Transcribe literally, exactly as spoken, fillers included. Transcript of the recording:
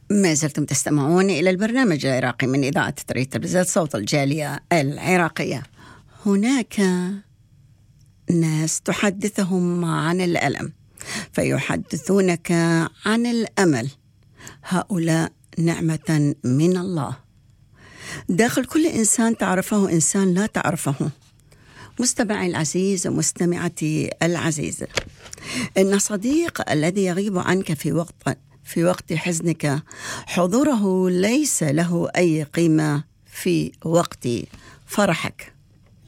ما زلتم تستمعون إلى البرنامج العراقي من إذاعة تريد تلفزيون صوت الجالية العراقية. هناك ناس تحدثهم عن الألم فيحدثونك عن الأمل. هؤلاء نعمة من الله داخل كل إنسان تعرفه إنسان لا تعرفه. مستمعي العزيز ومستمعتي العزيزة، إن صديق الذي يغيب عنك في وقت في وقت حزنك حضوره ليس له أي قيمة في وقت فرحك.